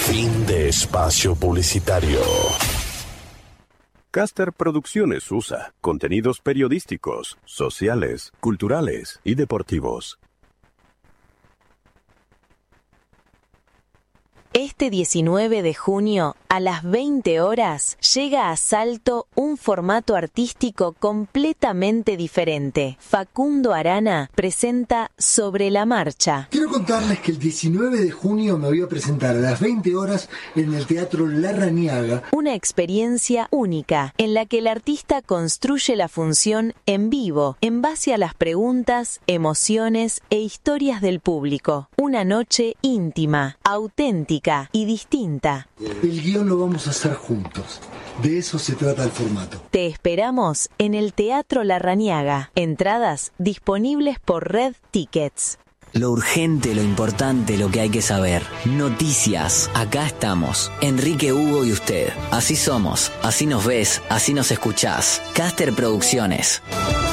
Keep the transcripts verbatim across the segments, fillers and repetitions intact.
Fin de espacio publicitario. Caster Producciones U S A. Contenidos periodísticos, sociales, culturales y deportivos. Este diecinueve de junio, a las veinte horas, llega a Salto un formato artístico completamente diferente. Facundo Arana presenta Sobre la Marcha. Quiero contarles que el diecinueve de junio me voy a presentar a las veinte horas en el Teatro Larrañaga. Una experiencia única en la que el artista construye la función en vivo, en base a las preguntas, emociones e historias del público. Una noche íntima, auténtica y distinta. El guión lo vamos a hacer juntos. De eso se trata el formato. Te esperamos en el Teatro Larrañaga. Entradas disponibles por Red Tickets. Lo urgente, lo importante, lo que hay que saber. Noticias. Acá estamos. Enrique, Hugo y usted. Así somos. Así nos ves. Así nos escuchás. Caster Producciones.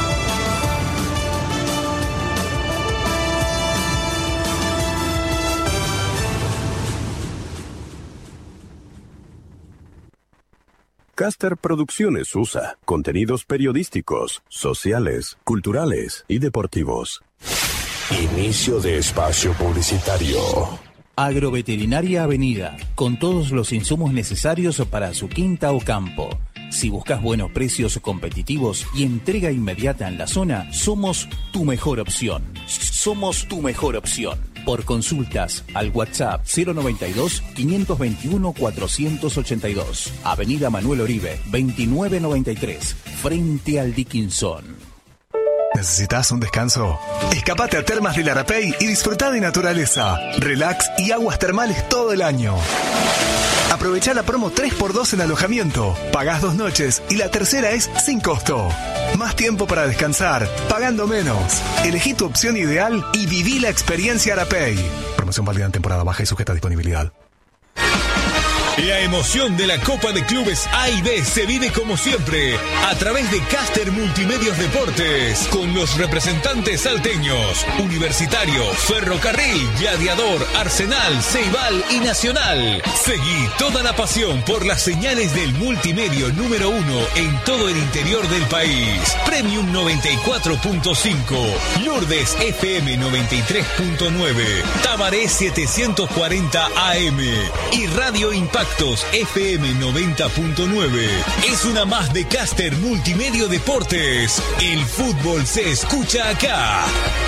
Caster Producciones U S A. Contenidos periodísticos, sociales, culturales y deportivos. Inicio de espacio publicitario. Agroveterinaria Avenida, con todos los insumos necesarios para su quinta o campo. Si buscas buenos precios competitivos y entrega inmediata en la zona, somos tu mejor opción. Somos tu mejor opción. Por consultas al WhatsApp cero noventa y dos, quinientos veintiuno, cuatrocientos ochenta y dos. Avenida Manuel Oribe, veintinueve noventa y tres, frente al Dickinson. ¿Necesitas un descanso? Escapate a Termas del Arapey y disfruta de naturaleza, relax y aguas termales todo el año. Aprovecha la promo tres por dos en alojamiento. Pagás dos noches y la tercera es sin costo. Más tiempo para descansar, pagando menos. Elegí tu opción ideal y viví la experiencia Arapey. Promoción válida en temporada baja y sujeta a disponibilidad. La emoción de la Copa de Clubes A y B se vive como siempre a través de Caster Multimedios Deportes con los representantes salteños, Universitario, Ferrocarril, Gladiador, Arsenal, Ceibal y Nacional. Seguí toda la pasión por las señales del multimedio número uno en todo el interior del país. Premium noventa y cuatro punto cinco, Lourdes F M noventa y tres punto nueve, Tabaré setecientos cuarenta A M y Radio Impacto F M noventa punto nueve. Es una más de Caster Multimedio Deportes. El fútbol se escucha acá.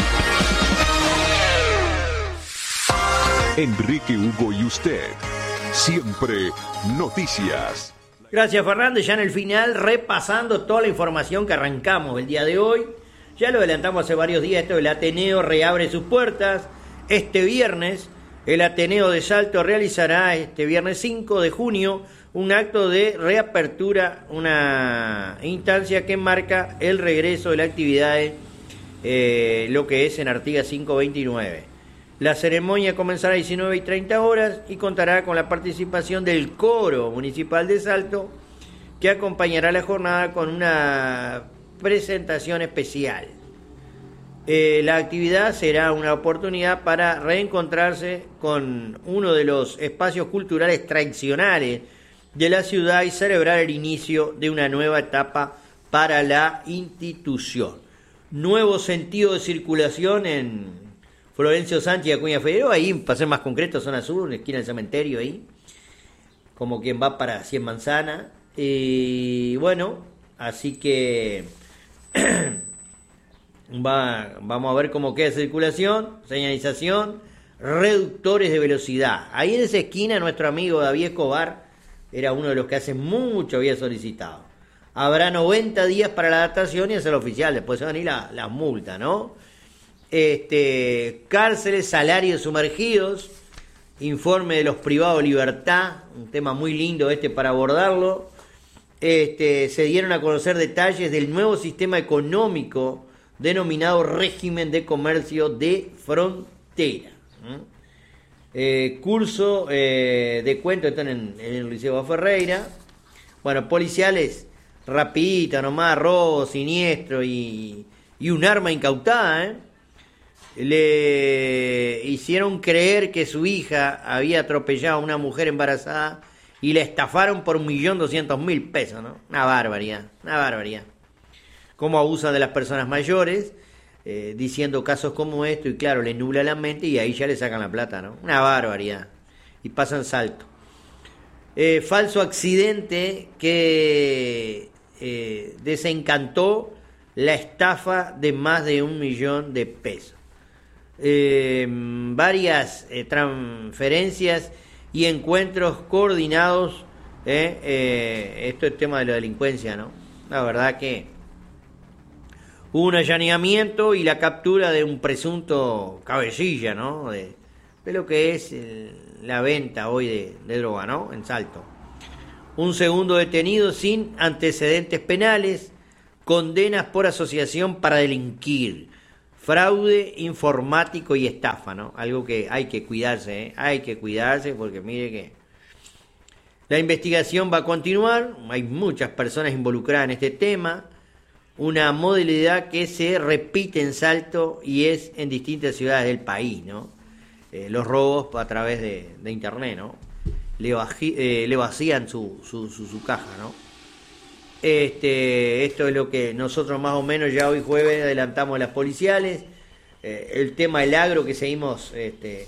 Enrique, Hugo y usted. Siempre noticias. Gracias, Fernando. Ya en el final, repasando toda la información que arrancamos el día de hoy. Ya lo adelantamos hace varios días. Esto del Ateneo reabre sus puertas este viernes. El Ateneo de Salto realizará este viernes cinco de junio un acto de reapertura, una instancia que marca el regreso de la actividad, eh, lo que es en Artigas quinientos veintinueve. La ceremonia comenzará a diecinueve y treinta horas y contará con la participación del Coro Municipal de Salto, que acompañará la jornada con una presentación especial. Eh, la actividad será una oportunidad para reencontrarse con uno de los espacios culturales tradicionales de la ciudad y celebrar el inicio de una nueva etapa para la institución. Nuevo sentido de circulación en Florencio Sánchez y Acuña Figueroa, ahí, para ser más concreto, zona sur, esquina del cementerio, ahí, como quien va para Cien Manzanas. Y bueno, así que... Va, vamos a ver cómo queda circulación, señalización, reductores de velocidad. Ahí en esa esquina nuestro amigo David Escobar era uno de los que hace mucho había solicitado. Habrá noventa días para la adaptación y es el oficial, después se van a ir las la multas, ¿no? Este, cárceles, salarios sumergidos, informe de los privados de libertad, un tema muy lindo este para abordarlo. Este, se dieron a conocer detalles del nuevo sistema económico denominado régimen de comercio de frontera. ¿Mm? Eh, curso eh, de cuento, están en, en el Liceo Ferreira. Bueno, policiales, rapidito nomás, robo, siniestro y, y un arma incautada, ¿eh? le hicieron creer que su hija había atropellado a una mujer embarazada y le estafaron por un millón doscientos mil pesos, ¿no? Una barbaridad, una barbaridad. Cómo abusan de las personas mayores, eh, diciendo casos como esto, y claro, le nubla la mente y ahí ya le sacan la plata, ¿no? Una barbaridad. Y pasan salto. Eh, falso accidente que eh, desencantó la estafa de más de un millón de pesos. Eh, varias eh, transferencias y encuentros coordinados. Eh, eh, esto es tema de la delincuencia, ¿no? La verdad que hubo un allanamiento y la captura de un presunto cabecilla, ¿no? De, de lo que es el, la venta hoy de, de droga, ¿no? En Salto. Un segundo detenido sin antecedentes penales, condenas por asociación para delinquir, fraude informático y estafa, ¿no? Algo que hay que cuidarse, ¿eh? Hay que cuidarse porque mire que la investigación va a continuar, hay muchas personas involucradas en este tema, una modalidad que se repite en Salto y es en distintas ciudades del país, ¿no? Eh, los robos a través de, de internet, ¿no? Le, bají, eh, le vacían su, su, su, su caja, ¿no? Este, esto es lo que nosotros más o menos ya hoy jueves adelantamos las policiales. Eh, el tema del agro que seguimos este,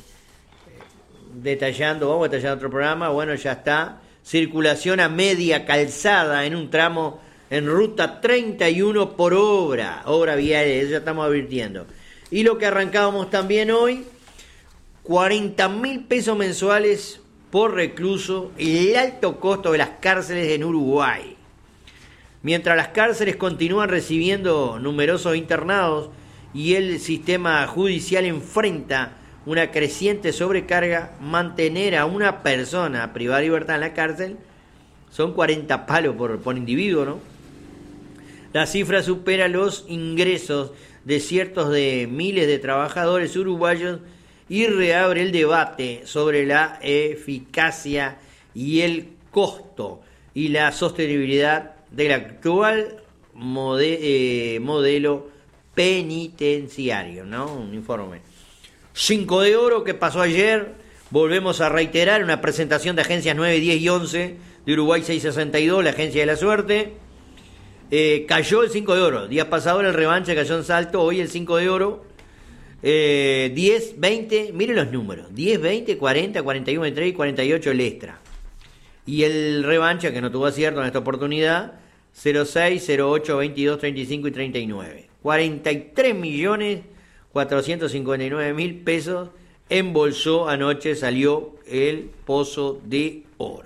detallando, vamos a detallar otro programa, bueno, ya está. Circulación a media calzada en un tramo en ruta treinta y uno por obra, obra vial, eso ya estamos advirtiendo. Y lo que arrancábamos también hoy, cuarenta mil pesos mensuales por recluso y el alto costo de las cárceles en Uruguay. Mientras las cárceles continúan recibiendo numerosos internados y el sistema judicial enfrenta una creciente sobrecarga, mantener a una persona privada de libertad en la cárcel son cuarenta palos por, por individuo, ¿no? La cifra supera los ingresos de cientos de miles de trabajadores uruguayos y reabre el debate sobre la eficacia y el costo y la sostenibilidad del actual mode, eh, modelo penitenciario, ¿no? Un informe. Cinco de oro que pasó ayer, volvemos a reiterar, una presentación de agencias nueve, diez y once de Uruguay seiscientos sesenta y dos, la agencia de la suerte. Eh, cayó el cinco de oro, día pasado el revanche cayó en Salto, hoy el cinco de oro. Eh, diez, veinte, miren los números, diez, veinte, cuarenta, cuarenta y uno, veintitrés y cuarenta y ocho el extra. Y el revancha, que no tuvo acierto en esta oportunidad, cero seis, cero ocho, veintidós, treinta y cinco y treinta y nueve. cuarenta y tres millones cuatrocientos cincuenta y nueve mil pesos embolsó anoche, salió el pozo de oro.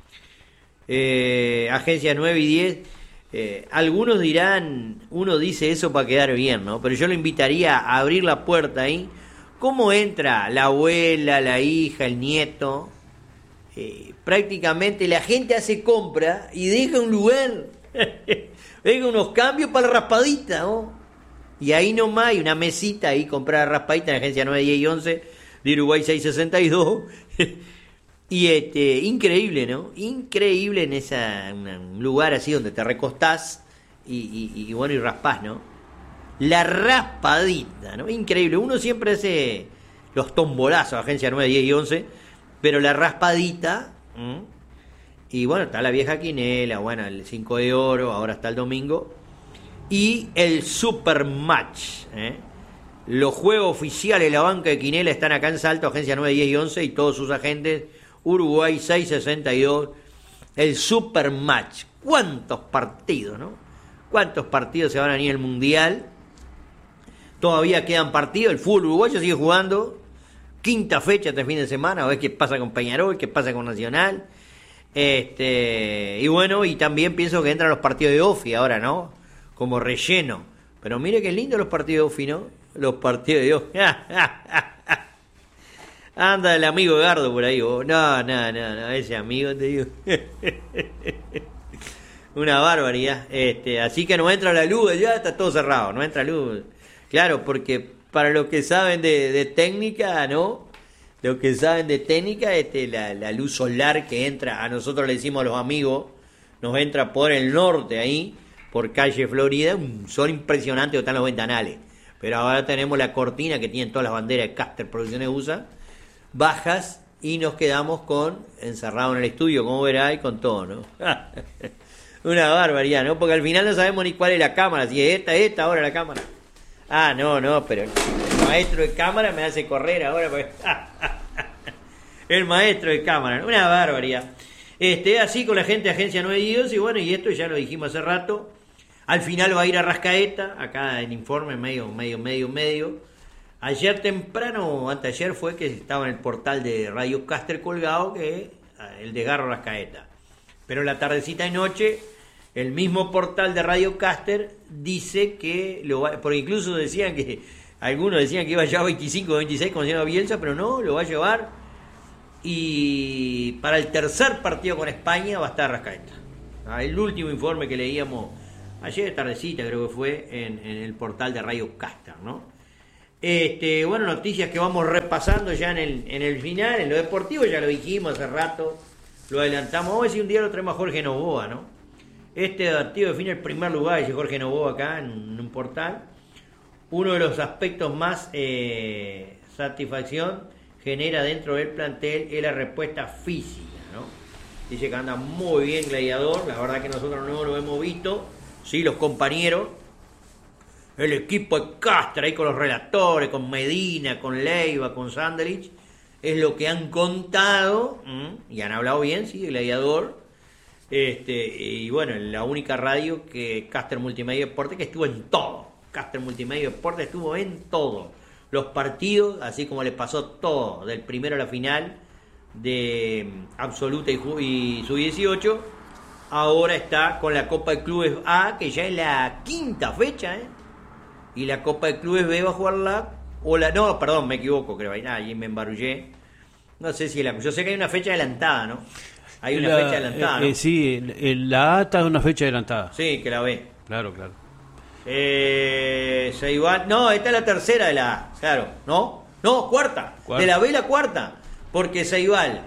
Eh, agencias nueve y diez, eh, algunos dirán, uno dice eso para quedar bien, ¿no? Pero yo lo invitaría a abrir la puerta ahí. ¿Cómo entra la abuela, la hija, el nieto? Eh, prácticamente la gente hace compra y deja un lugar, deja unos cambios para la raspadita, ¿no? Y ahí nomás hay una mesita ahí, comprar raspadita en la agencia nueve, diez y once de Uruguay seiscientos sesenta y dos. Y este, increíble, ¿no? Increíble en esa, una, un lugar así donde te recostás y, y, y bueno, y raspás, ¿no? La raspadita, ¿no? Increíble. Uno siempre hace los tombolazos, agencia nueve, diez y once, pero la raspadita, ¿m? Y bueno, está la vieja quinela, bueno, el cinco de oro, ahora está el domingo, y el super match, ¿eh? Los juegos oficiales de la banca de quinela están acá en Salto, agencia nueve, diez y once, y todos sus agentes, Uruguay seiscientos sesenta y dos, el super match. ¿Cuántos partidos, no? ¿Cuántos partidos se van a ir al Mundial? Todavía quedan partidos, el fútbol uruguayo sigue jugando, quinta fecha este fin de semana, a ver qué pasa con Peñarol, qué pasa con Nacional. Este, y bueno, y también pienso que entran los partidos de Ofi ahora, ¿no? Como relleno. Pero mire qué lindo los partidos de Ofi, ¿no? Los partidos de Ofi. Anda el amigo Gardo por ahí. Oh. No, no, no, no, ese amigo, te digo. Una barbaridad. Este, así que no entra la luz, ya está todo cerrado, no entra luz. Claro, porque para los que saben de, de técnica, ¿no? Los que saben de técnica, este, la, la luz solar que entra, a nosotros le decimos a los amigos, nos entra por el norte ahí, por calle Florida, un sol impresionante donde están los ventanales. pero ahora tenemos la cortina que tienen todas las banderas de Caster Producciones U S A, bajas, y nos quedamos con encerrado en el estudio, como verá, y con todo, ¿no? Una barbaridad, ¿no? Porque al final no sabemos ni cuál es la cámara, si es esta, esta, ahora la cámara. Ah, no, no, pero el maestro de cámara me hace correr ahora, porque... el maestro de cámara, ¿no? Una barbaridad. Este, así con la gente de Agencia nueve Dios, y bueno, y esto ya lo dijimos hace rato. Al final va a ir a Rascaeta, acá en informe medio, medio, medio, medio. Ayer temprano, anteayer fue que estaba en el portal de Radio Caster colgado, que el desgarro Rascaeta. Pero la tardecita y noche, el mismo portal de Radio Caster dice que, lo va, porque incluso decían que, algunos decían que iba a llevar veinticinco o veintiséis como se llama Bielsa, pero no, lo va a llevar. Y para el tercer partido con España va a estar Rascaeta. El último informe que leíamos ayer tardecita, creo que fue, en, en el portal de Radio Caster, ¿no? Este, bueno, noticias que vamos repasando ya en el, en el final, en lo deportivo, ya lo dijimos hace rato, lo adelantamos. Vamos a ver si un día lo traemos a Jorge Novoa, ¿no? Este partido define el primer lugar, dice Jorge Novoa acá en, en un portal. Uno de los aspectos más eh, satisfacción genera dentro del plantel es la respuesta física, ¿no? Dice que anda muy bien Gladiador, la verdad que nosotros no lo hemos visto, sí, los compañeros, el equipo de Caster ahí con los relatores, con Medina, con Leiva, con Sandelich, es lo que han contado, ¿m? Y han hablado bien, sí, Gladiador, este, y bueno, la única radio que Caster Multimedia Deporte que estuvo en todo, Caster Multimedia Deporte estuvo en todo, los partidos, así como les pasó todo, del primero a la final, de Absoluta y, y sub dieciocho, ahora está con la Copa de Clubes A, que ya es la quinta fecha, ¿eh? Y la Copa de Clubes B va a jugarla, o la, no, perdón, me equivoco, creo, ahí, ahí me embarullé. No sé si la, yo sé que hay una fecha adelantada, ¿no? Hay una la, fecha adelantada, eh, ¿no? Eh, sí, el, el, la A está en una fecha adelantada. Sí, que la B. Claro, claro. Eh, Ceibal, no, esta es la tercera de la A, claro, ¿no? No, cuarta, cuarta. De la B la cuarta, porque Ceibal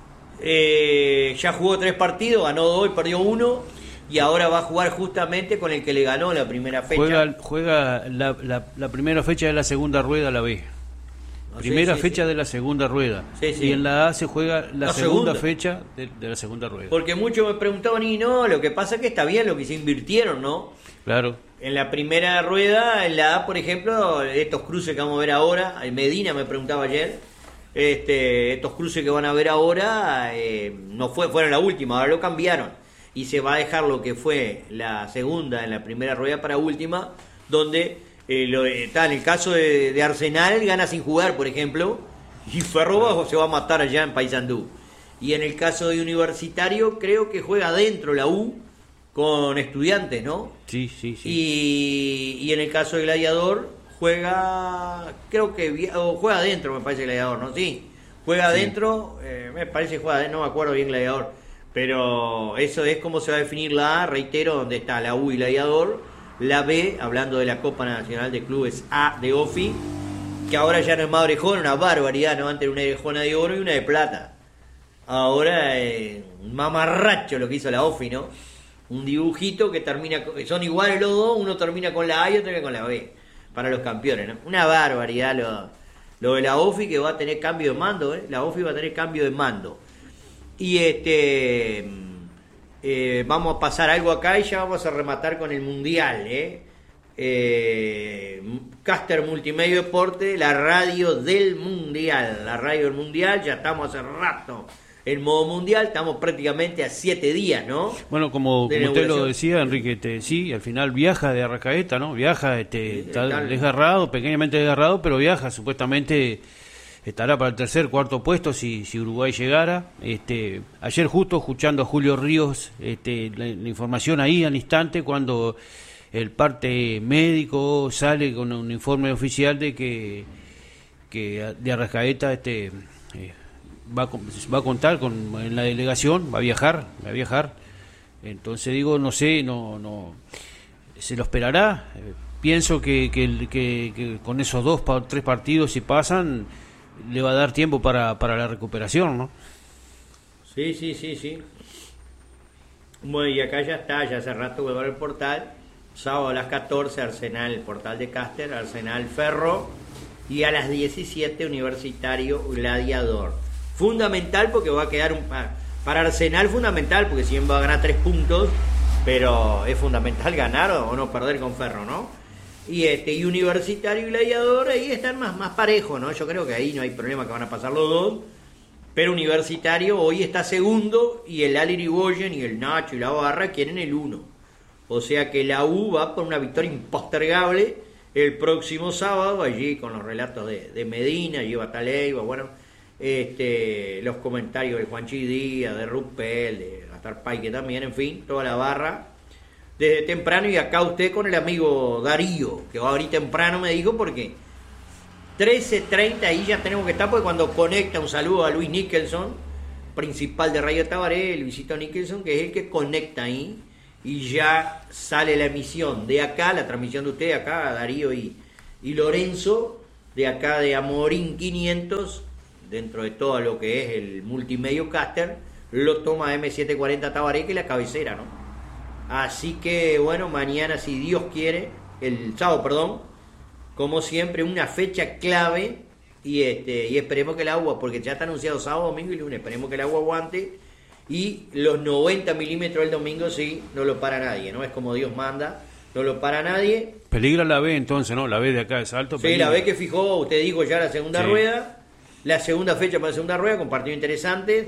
eh, ya jugó tres partidos, ganó dos y perdió uno. Y ahora va a jugar justamente con el que le ganó la primera fecha. Juega, juega la, la, la primera fecha de la segunda rueda, la B. No, primera sí, sí, fecha sí. de la segunda rueda. Sí, sí. Y en la A se juega la, la segunda, segunda fecha de, de la segunda rueda. Porque muchos me preguntaban, y no, lo que pasa es que está bien lo que se invirtieron, ¿no? Claro. En la primera rueda, en la A, por ejemplo, estos cruces que vamos a ver ahora, Medina me preguntaba ayer, este, estos cruces que van a ver ahora, eh, no fue, fueron la última, ahora lo cambiaron. Y se va a dejar lo que fue la segunda en la primera rueda para última, donde eh, lo, está en el caso de, de Arsenal, gana sin jugar, por ejemplo, y Ferro se va a matar allá en Paysandú. Y en el caso de Universitario, creo que juega adentro la U con Estudiantes, ¿no? Sí, sí, sí. Y, y en el caso de Gladiador, juega, creo que o juega adentro, me parece Gladiador, ¿no? Sí, juega sí. adentro, eh, me parece que juega adentro, no me acuerdo bien Gladiador. Pero eso es como se va a definir la A, reitero, donde está la U y Gladiador, la B, hablando de la Copa Nacional de Clubes A de OFI, que ahora ya no es más orejona, una barbaridad, ¿no? Antes era una orejona de oro y una de plata. Ahora eh, un mamarracho lo que hizo la OFI, ¿no? Un dibujito que termina, son iguales los dos, uno termina con la A y otro con la B, para los campeones, ¿no? Una barbaridad lo, lo de la OFI, que va a tener cambio de mando, ¿eh? La OFI va a tener cambio de mando. Y este eh, vamos a pasar algo acá y ya vamos a rematar con el Mundial, ¿eh? Eh, Caster Multimedia Deporte, la radio del Mundial, la radio del Mundial, ya estamos hace rato en modo Mundial, estamos prácticamente a siete días, ¿no? Bueno, como, como usted lo decía, Enrique, te, sí, al final viaja de Arrascaeta, ¿no? Viaja, este, sí, está tal... desgarrado, pequeñamente desgarrado, pero viaja, supuestamente... Estará para el tercer, cuarto puesto si, si Uruguay llegara. Este, ayer justo escuchando a Julio Ríos este, la, la información ahí al instante cuando el parte médico sale con un informe oficial de que, que de Arrascaeta este, eh, va, a, va a contar con en la delegación, va a viajar, va a viajar. Entonces digo, no sé, no, no se lo esperará. Eh, pienso que, que, que, que con esos dos, tres partidos si pasan le va a dar tiempo para, para la recuperación, ¿no? Sí, sí, sí, sí. Bueno, y acá ya está, ya hace rato vuelvo al portal, sábado a las catorce Arsenal, Portal de Caster, Arsenal Ferro, y a las diecisiete Universitario Gladiador. Fundamental porque va a quedar un... Para Arsenal fundamental, porque si bien va a ganar tres puntos, pero es fundamental ganar o, o no perder con Ferro, ¿no? Y este y Universitario y Gladiador ahí están más, más parejos, ¿no? Yo creo que ahí no hay problema, que van a pasar los dos. Pero Universitario hoy está segundo y el Ali Irigoyen y el Nacho y la Barra quieren el uno. O sea que la U va por una victoria impostergable el próximo sábado, allí con los relatos de, de Medina, lleva Taleiva, bueno, este, los comentarios de Juanchi Díaz, de Rupel, de Gastar Paique también, en fin, toda la barra. Desde temprano, y acá usted con el amigo Darío, que va a abrir temprano, me dijo, porque trece treinta ahí ya tenemos que estar, porque cuando conecta, un saludo a Luis Nicholson, principal de Radio Tabaré, Luisito Nicholson, que es el que conecta ahí, y ya sale la emisión de acá, la transmisión de usted acá, Darío y, y Lorenzo, de acá de Amorín quinientos, dentro de todo lo que es el multimedio caster, lo toma eme setecientos cuarenta Tabaré, que es la cabecera, ¿no? Así que, bueno, mañana, si Dios quiere, el sábado, perdón, como siempre, una fecha clave, y este y esperemos que el agua, porque ya está anunciado sábado, domingo y lunes, esperemos que el agua aguante, y los noventa milímetros del domingo sí, no lo para nadie, ¿no? Es como Dios manda, no lo para nadie. Peligra la B entonces, ¿no? La B de acá de Salto. Sí, peligra. La B que fijó, usted dijo ya la segunda Sí. rueda, la segunda fecha para la segunda rueda, con partidos interesantes.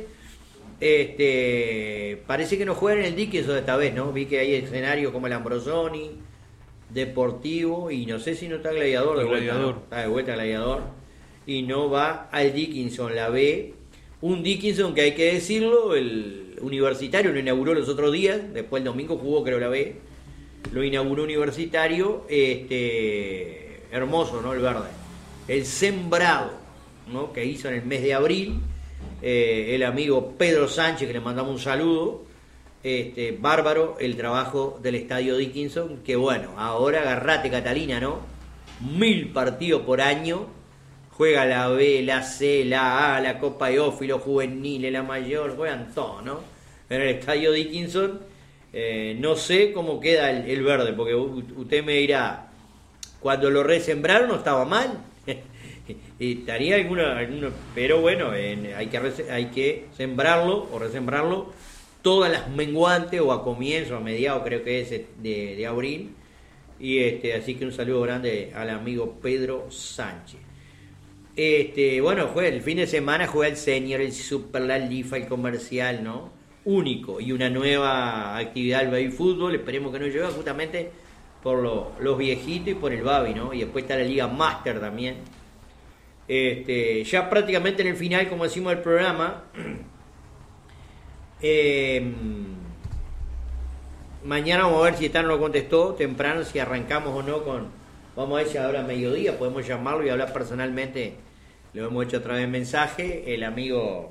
Este, parece que no juegan en el Dickinson esta vez, ¿no? Vi que hay escenarios como el Ambrosoni, Deportivo, y no sé si no está Gladiador de El vuelta, Gladiador. ¿no? Está de vuelta Gladiador, y no va al Dickinson, la B. Un Dickinson que hay que decirlo, el Universitario lo inauguró los otros días, después el domingo jugó creo la B, lo inauguró Universitario, este, hermoso, ¿no? El verde, el sembrado, ¿no? Que hizo en el mes de abril, eh, el amigo Pedro Sánchez, que le mandamos un saludo, este, bárbaro el trabajo del Estadio Dickinson, que bueno, ahora agarrate Catalina, ¿no? Mil partidos por año, juega la B, la C, la A, la Copa Eófilo, juveniles, la mayor, juegan todo, ¿no? En el Estadio Dickinson, eh, no sé cómo queda el, el verde, porque usted me dirá, cuando lo resembraron no estaba mal, estaría alguna, alguna, pero bueno, en, hay, que rese, hay que sembrarlo o resembrarlo todas las menguantes, o a comienzo, a mediados creo que es de, de abril, y este, así que un saludo grande al amigo Pedro Sánchez. Este, bueno, juega el fin de semana, juega el Senior, el Super, la Lifa, el Comercial, ¿no? Único, y una nueva actividad del baby fútbol, esperemos que no llueva, justamente por lo, los viejitos y por el baby, ¿no? Y después está la Liga Master también. Este, ya prácticamente en el final, como decimos del programa, eh, mañana vamos a ver si Tano lo contestó temprano, si arrancamos o no con, vamos a ver si ahora a mediodía podemos llamarlo y hablar personalmente. Lo hemos hecho a través de mensaje, el amigo,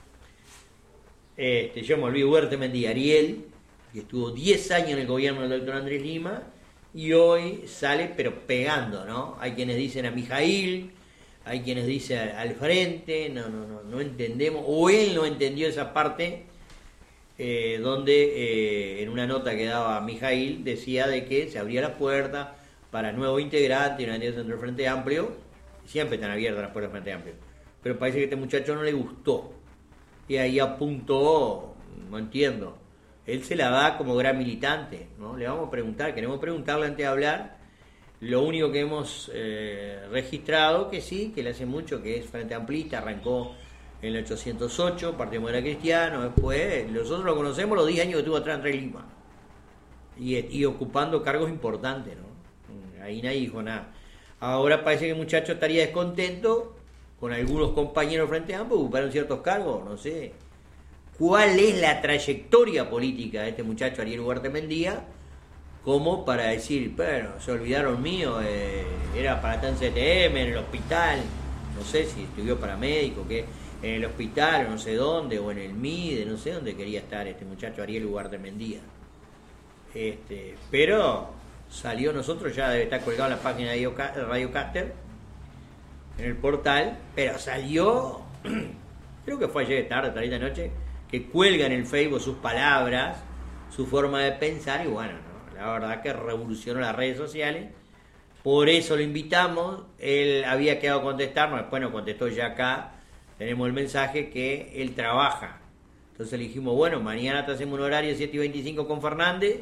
este, yo me olvidé, Huerta Mendí, Ariel, que estuvo diez años en el gobierno del doctor Andrés Lima, y hoy sale pero pegando, ¿no? Hay quienes dicen a Mijail, hay quienes dicen al frente, no, no, no, no entendemos, o él no entendió esa parte, eh, donde eh, en una nota que daba Mijail decía de que se abría la puerta para nuevos integrantes, una dentro del Frente Amplio, siempre están abiertas las puertas del Frente Amplio, pero parece que a este muchacho no le gustó, y ahí apuntó, no entiendo, él se la da como gran militante, ¿no? Le vamos a preguntar, queremos preguntarle antes de hablar. Lo único que hemos eh, registrado, que sí, que le hace mucho, que es Frente Amplista, arrancó en el ochocientos ocho, Partido Moderno Cristiano, después, nosotros lo conocemos los diez años que estuvo atrás Andrés Lima, y, y ocupando cargos importantes, ¿no? Ahí nadie dijo nada. Ahora parece que el muchacho estaría descontento con algunos compañeros Frente Amplio, ocuparon ciertos cargos, no sé. ¿Cuál es la trayectoria política de este muchacho Ariel Huerta Mendía? Como para decir, pero se olvidaron mío, eh, era para estar en C T M, en el hospital, no sé si estudió paramédico, que en el hospital, o no sé dónde, o en el M I D E, no sé dónde quería estar este muchacho Ariel Huerta Mendía. Este, pero salió, nosotros ya debe estar colgado en la página de Radio Caster, en el portal, pero salió, creo que fue ayer tarde, tarde de noche, que cuelga en el Facebook sus palabras, su forma de pensar, y bueno, ¿no? la verdad que revolucionó las redes sociales. Por eso lo invitamos. Él había quedado a contestarnos, después nos contestó ya acá. Tenemos el mensaje que él trabaja. Entonces le dijimos, bueno, mañana te hacemos un horario siete y veinticinco con Fernández.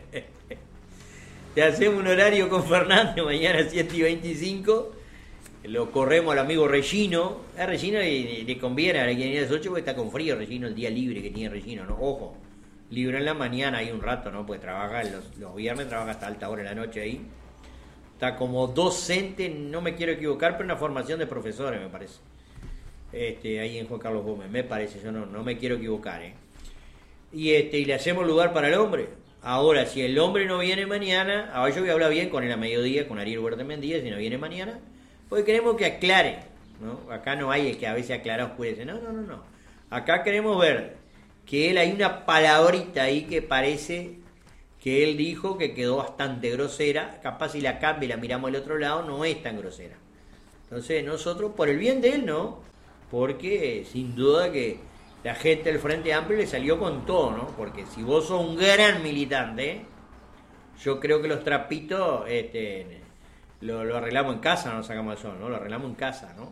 Te hacemos un horario con Fernández mañana siete y veinticinco. Lo corremos al amigo Regino. A Regino le, le conviene a la quien a las ocho porque está con frío Regino, el día libre que tiene Regino, ¿no? Ojo, libre en la mañana hay un rato, ¿no? Pues trabaja los, los viernes, trabaja hasta alta hora de la noche ahí. Está como docente, no me quiero equivocar, pero una formación de profesores, me parece. Este, ahí en Juan Carlos Gómez, me parece, yo no, no me quiero equivocar, ¿eh? Y, este, y le hacemos lugar para el hombre. Ahora, si el hombre no viene mañana, ahora yo voy a hablar bien con él a mediodía, con Ariel Huerta Mendía, si no viene mañana, porque queremos que aclare, ¿no? Acá no hay el que a veces aclara oscurece, no, no, no, no. Acá queremos ver que él hay una palabrita ahí que parece que él dijo que quedó bastante grosera, capaz si la cambia y la miramos al otro lado, no es tan grosera. Entonces nosotros, por el bien de él, ¿no? Porque sin duda que la gente del Frente Amplio le salió con todo, ¿no? Porque si vos sos un gran militante, yo creo que los trapitos este, lo, lo arreglamos en casa, no lo sacamos al sol, ¿no? Lo arreglamos en casa, ¿no?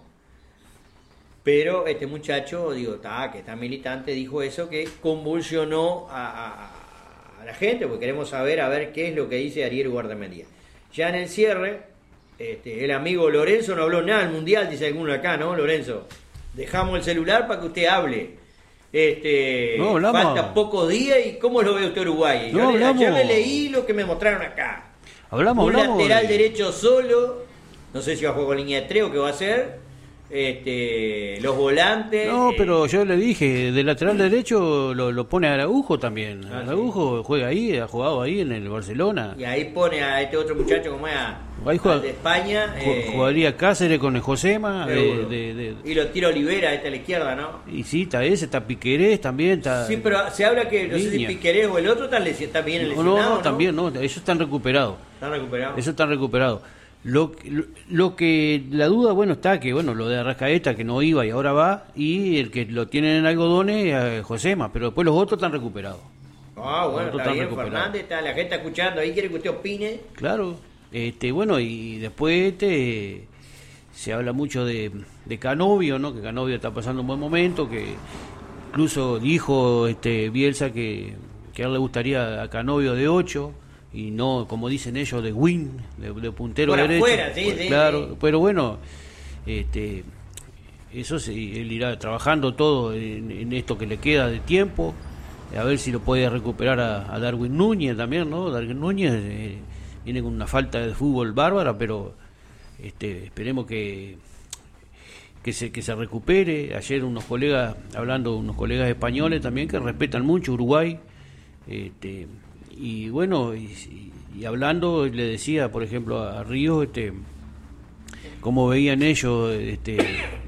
Pero este muchacho, digo, ta, que está militante, dijo eso que convulsionó a, a, a la gente, porque queremos saber a ver qué es lo que dice Ariel Guardamendía. Ya en el cierre, este, el amigo Lorenzo no habló nada del Mundial, dice alguno acá, ¿no, Lorenzo? Dejamos el celular para que usted hable. Este, no, falta pocos días y ¿cómo lo ve usted Uruguay? No, yo, le, hablamos, yo le leí lo que me mostraron acá. Hablamos, Un hablamos, lateral de... derecho solo, no sé si va a jugar con línea de tres o qué va a hacer. Este, los volantes. No, eh, pero yo le dije, de lateral derecho lo, lo pone a Araujo también. Ah, Araujo sí. Juega ahí, ha jugado ahí en el Barcelona. Y ahí pone a este otro muchacho como es ahí juega, de España. Eh, jugaría Cáceres con el Josema. De, de, de, y lo tira Olivera, este a la izquierda, ¿no? Y sí, está ese, está Piquerés también. Está sí, pero se habla que no Viña. sé si Piquerés o el otro está, lesi- está bien lesionado. No, no, ¿no? también, no, ellos están recuperados. Están recuperados. Eso están recuperados. Lo, lo, lo que la duda, bueno, está que, bueno, lo de Arrascaeta, que no iba y ahora va, y el que lo tienen en algodones, eh, Josema, pero después los otros están recuperados. Ah, bueno, está bien, Fernández, está, la gente está escuchando, ahí quiere que usted opine. Claro, este, bueno, y después este, se habla mucho de, de Canovio, ¿no? Que Canovio está pasando un buen momento, que incluso dijo este Bielsa que, que a él le gustaría a Canovio de ocho, y no, como dicen ellos, de win, de, de puntero por derecho. Afuera, sí, pues, sí, claro, sí. Pero bueno, este, eso sí, él irá trabajando todo en, en esto que le queda de tiempo, a ver si lo puede recuperar a, a Darwin Núñez también, ¿no? Darwin Núñez eh, viene con una falta de fútbol bárbara, pero este, esperemos que que se que se recupere. Ayer unos colegas, hablando unos colegas españoles también que respetan mucho Uruguay, este, y bueno, y, y hablando, le decía, por ejemplo, a Río, este, cómo veían ellos este,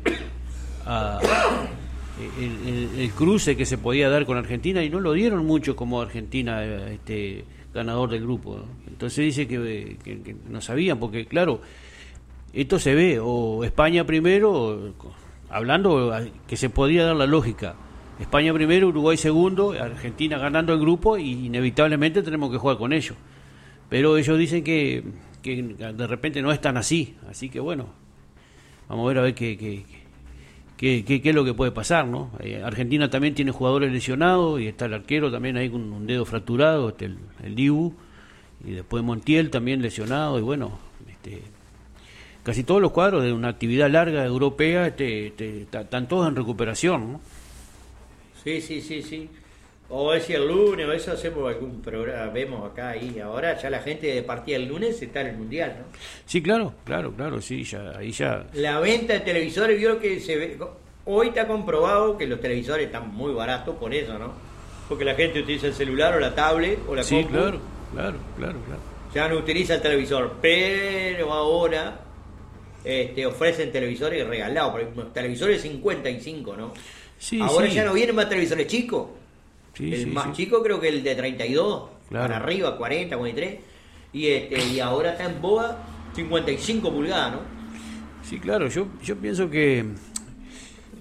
a, el, el, el cruce que se podía dar con Argentina, y no lo dieron mucho como Argentina, este, ganador del grupo, ¿no? Entonces dice que, que, que no sabían, porque claro, esto se ve, o España primero, hablando que se podía dar la lógica, España primero, Uruguay segundo, Argentina ganando el grupo, y inevitablemente tenemos que jugar con ellos. Pero ellos dicen que, que de repente no es tan así, así que bueno, vamos a ver a ver qué, qué, qué, qué, qué es lo que puede pasar, ¿no? Eh, Argentina también tiene jugadores lesionados, y está el arquero también ahí con un dedo fracturado, este, el, el Dibu, y después Montiel también lesionado, y bueno, este, casi todos los cuadros de una actividad larga europea este, este, están todos en recuperación, ¿no? Sí, sí, sí, sí. O es si el lunes, o eso hacemos algún programa, vemos acá y ahora ya la gente de partida el lunes está en el Mundial, ¿no? Sí, claro, claro, claro, sí, ya, ahí ya... La venta de televisores, vio que se ve... Hoy está comprobado que los televisores están muy baratos por eso, ¿no? Porque la gente utiliza el celular o la tablet o la sí, compu. claro, claro, claro, claro. Ya no utiliza el televisor, pero ahora este, ofrecen televisores regalados, por ejemplo, televisores cincuenta y cinco, ¿no? Sí, ahora sí. ya no vienen más televisores chicos. Sí, el sí, más sí. chico creo que el de treinta y dos, claro. para arriba, cuarenta, cuarenta y tres. Y, este, y ahora está en boga cincuenta y cinco pulgadas, ¿no? Sí, claro, yo, yo pienso que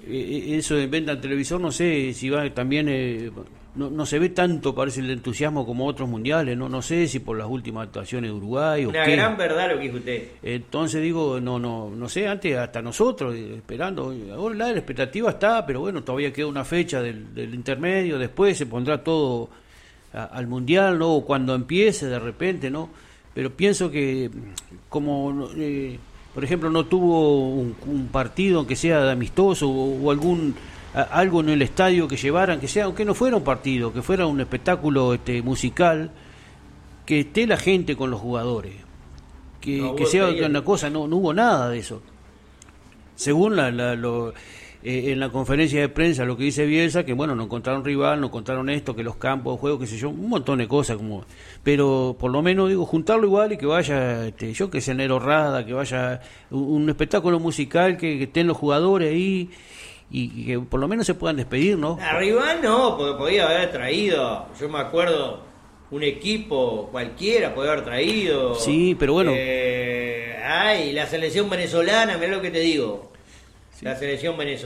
eh, eso de venta en televisor, no sé si va también... Eh, no, no se ve tanto, parece, el entusiasmo como otros mundiales, no no sé si por las últimas actuaciones de Uruguay o Una qué. gran verdad lo que dijo usted. Entonces digo, no no no sé, antes hasta nosotros esperando, ahora la expectativa está, pero bueno, todavía queda una fecha del, del intermedio, después se pondrá todo a, al mundial, ¿no? O cuando empiece de repente, ¿no? Pero pienso que como eh, por ejemplo no tuvo un, un partido que sea de amistoso o, o algún algo en el estadio que llevaran, que sea, aunque no fuera un partido, que fuera un espectáculo este, musical, que esté la gente con los jugadores, que, no, que sea una cosa, no, no hubo nada de eso. Según la, la, lo, eh, en la conferencia de prensa lo que dice Bielsa, que bueno, no encontraron rival, no encontraron esto, que los campos de juego, qué sé yo, un montón de cosas, como pero por lo menos digo, juntarlo igual y que vaya, este, yo que sé, Nero Rada, que vaya un, un espectáculo musical, que, que estén los jugadores ahí, y que por lo menos se puedan despedir, ¿no? Arriba no, porque podía haber traído, yo me acuerdo, un equipo cualquiera podía haber traído. Sí, pero bueno. Eh, ay, la selección venezolana, mirá lo que te digo. Sí. La selección venezolana.